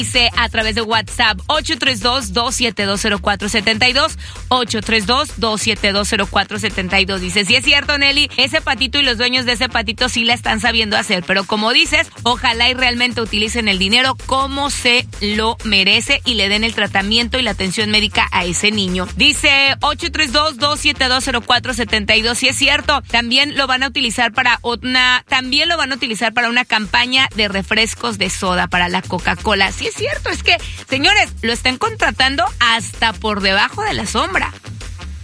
Dice a través de WhatsApp 832-272-0472, 832-272-0472. Dice, sí es cierto, Nelly, ese patito y los dueños de ese patito sí la están sabiendo hacer, pero como dices, ojalá y realmente utilicen el dinero como se lo merece y le den el tratamiento y la atención médica a ese niño. Dice 832-272-0472, sí es cierto, también lo van a utilizar para una campaña de refrescos de soda para la Coca-Cola. Sí es cierto, es que, señores, lo están contratando hasta por debajo de la sombra.